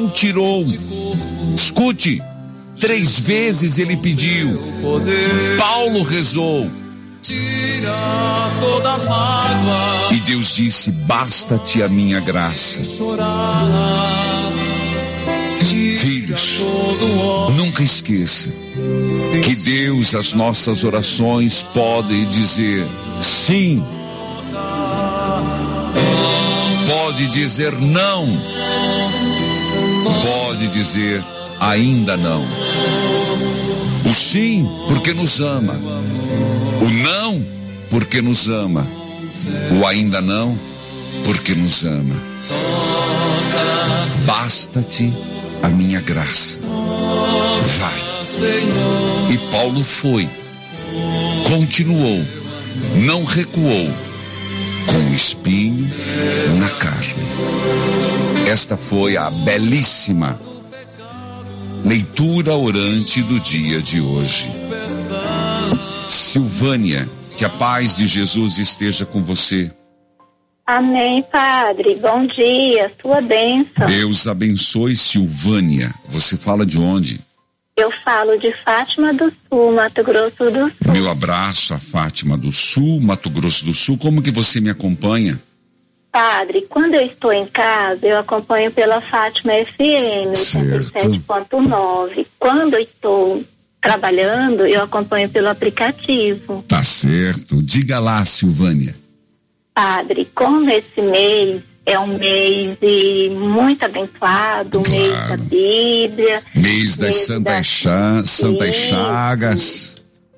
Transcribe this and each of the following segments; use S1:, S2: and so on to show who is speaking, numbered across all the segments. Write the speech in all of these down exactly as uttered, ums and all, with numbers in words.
S1: não tirou. Escute, três vezes ele pediu. Paulo rezou. E Deus disse: basta-te a minha graça. Filhos, nunca esqueça que Deus, as nossas orações, pode dizer sim, pode dizer não, pode dizer ainda não. O sim, porque nos ama. O não, porque nos ama. O ainda não, porque nos ama. Basta-te a minha graça. Vai. E Paulo foi, continuou, não recuou, com o espinho na carne. Esta foi a belíssima leitura orante do dia de hoje. Silvânia, que a paz de Jesus esteja com você.
S2: Amém, Padre. Bom dia, sua bênção.
S1: Deus abençoe, Silvânia. Você fala de onde?
S2: Eu falo de Fátima do Sul, Mato Grosso do Sul.
S1: Meu abraço a Fátima do Sul, Mato Grosso do Sul. Como que você me acompanha?
S2: Padre, quando eu estou em casa, eu acompanho pela Fátima F M, oitenta e sete ponto nove. Quando eu estou trabalhando, eu acompanho pelo aplicativo.
S1: Tá certo. Diga lá, Silvânia.
S2: Padre, como esse mês é um mês de muito abençoado,
S1: claro.
S2: Mês da Bíblia,
S1: mês das Santas Cha- Santas Chagas,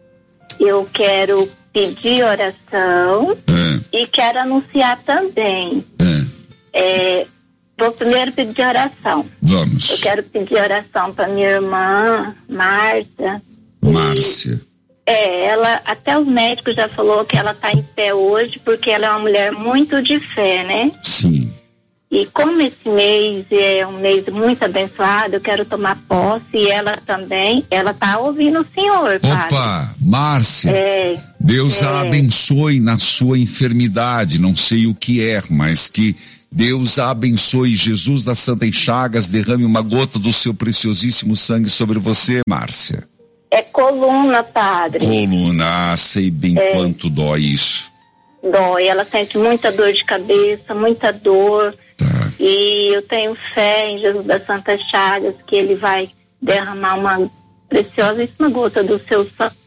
S2: eu quero pedir oração
S1: é.
S2: e quero anunciar também.
S1: É.
S2: É, vou primeiro pedir oração.
S1: Vamos.
S2: Eu quero pedir oração para minha irmã, Marta.
S1: Márcia.
S2: É, ela, até os médicos já falou que ela tá em pé hoje, porque ela é uma mulher muito de fé, né?
S1: Sim.
S2: E como esse mês é um mês muito abençoado, eu quero tomar posse, e ela também, ela tá ouvindo o senhor, padre.
S1: Opa, Márcia,
S2: é,
S1: Deus
S2: é.
S1: a abençoe na sua enfermidade, não sei o que é, mas que Deus a abençoe. Jesus das Santas Chagas derrame uma gota do seu preciosíssimo sangue sobre você, Márcia.
S2: É coluna, padre.
S1: Coluna, ah, sei bem é. quanto dói isso.
S2: Dói, ela sente muita dor de cabeça, muita dor.
S1: Tá.
S2: E eu tenho fé em Jesus das Santas Chagas, que ele vai derramar uma preciosíssima gota do seu sangue.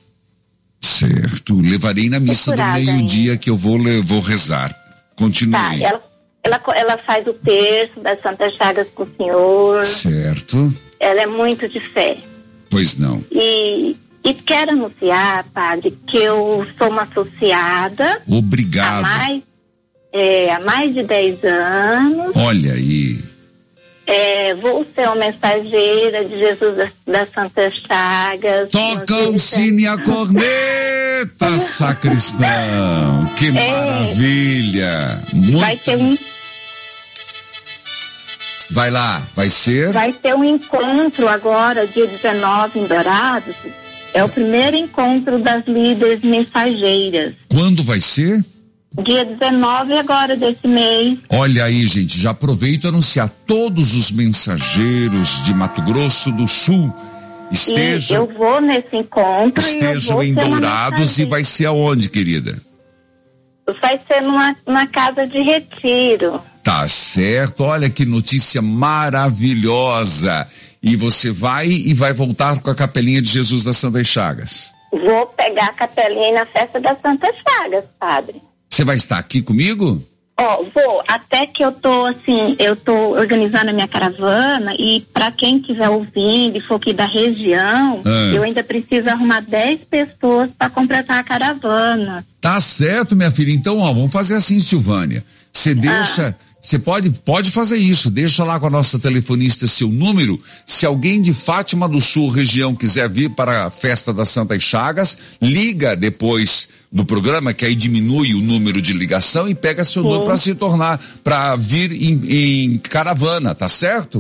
S1: Certo, levarei na missa do meio-dia que eu vou, vou rezar. Continue.
S2: Tá, ela, ela, ela faz o terço das Santas Chagas com o senhor.
S1: Certo.
S2: Ela é muito de fé.
S1: Pois não.
S2: E, e quero anunciar, padre, que eu sou uma associada.
S1: Obrigado.
S2: Há mais, é, há mais de dez anos.
S1: Olha aí.
S2: É, vou ser uma mensageira de Jesus das, das Santas Chagas.
S1: Toca o sino e a corneta, sacristão. Que é, maravilha. Muito...
S2: Vai ter um...
S1: Vai lá, vai ser?
S2: Vai ter um encontro agora, dia dezenove, em Dourados. É o primeiro encontro das líderes mensageiras.
S1: Quando vai ser?
S2: Dia dezenove agora desse mês.
S1: Olha aí, gente, já aproveito a anunciar todos os mensageiros de Mato Grosso do Sul. Estejam.
S2: E eu vou nesse encontro.
S1: Estejam em Dourados e vai ser aonde, querida?
S2: Vai ser numa, numa casa de retiro.
S1: Tá certo, olha que notícia maravilhosa. E você vai e vai voltar com a capelinha de Jesus das Santas Chagas?
S2: Vou pegar a capelinha na festa das Santas Chagas, padre.
S1: Você vai estar aqui comigo?
S2: Ó, oh, vou, até que eu tô assim, eu tô organizando a minha caravana e para quem estiver ouvindo e for aqui da região, ah. eu ainda preciso arrumar dez pessoas para completar a caravana.
S1: Tá certo, minha filha. Então, ó, vamos fazer assim, Silvânia. Você deixa... Ah. Você pode, pode fazer isso, deixa lá com a nossa telefonista seu número. Se alguém de Fátima do Sul, região, quiser vir para a festa das Santas Chagas, liga depois do programa, que aí diminui o número de ligação e pega seu Sim. número para se tornar, para vir em, em caravana, tá certo?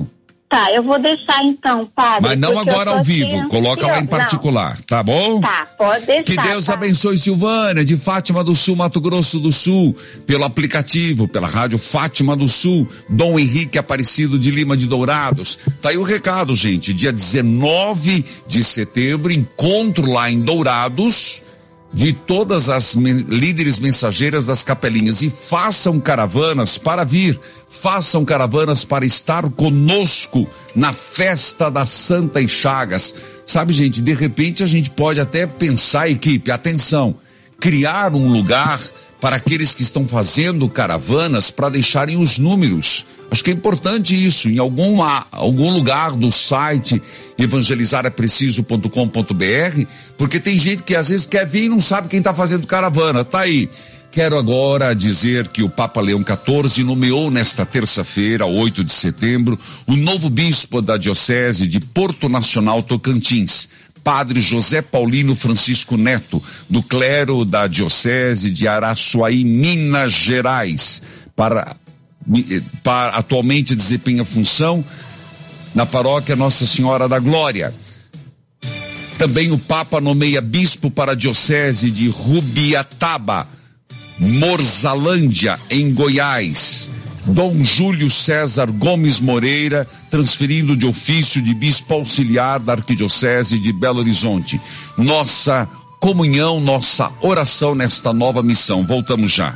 S2: Tá, eu vou deixar então, padre.
S1: Mas não agora ao vivo, aqui, coloca lá em particular, não. Tá bom?
S2: Tá, pode deixar.
S1: Que Deus
S2: tá.
S1: abençoe Silvânia, de Fátima do Sul, Mato Grosso do Sul, pelo aplicativo, pela rádio Fátima do Sul, Dom Henrique Aparecido de Lima de Dourados. Tá aí o recado, gente, dia dezenove de setembro, encontro lá em Dourados, de todas as me- líderes mensageiras das capelinhas, e façam caravanas para vir, façam caravanas para estar conosco na festa da Santa e Chagas. Sabe, gente, de repente a gente pode até pensar, equipe, atenção, criar um lugar para aqueles que estão fazendo caravanas para deixarem os números. Acho que é importante isso, em algum, algum lugar do site evangelizar é preciso ponto com ponto b r, porque tem gente que às vezes quer vir e não sabe quem está fazendo caravana. Tá aí. Quero agora dizer que o Papa Leão quatorze nomeou nesta terça-feira, oito de setembro, o novo bispo da Diocese de Porto Nacional Tocantins, Padre José Paulino Francisco Neto, do clero da Diocese de Araçuaí, Minas Gerais, para, para atualmente desempenha função na paróquia Nossa Senhora da Glória. Também o Papa nomeia bispo para a Diocese de Rubiataba, Morzalândia, em Goiás, Dom Júlio César Gomes Moreira, transferindo de ofício de bispo auxiliar da Arquidiocese de Belo Horizonte. Nossa comunhão, nossa oração nesta nova missão. Voltamos já.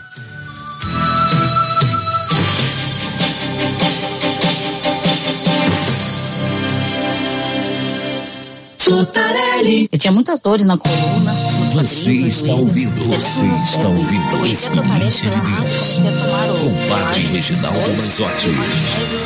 S3: Eu tinha muitas dores na coluna.
S4: Você está ouvindo, você está ouvindo Experiência de Deus com Padre Reginaldo Manzotti.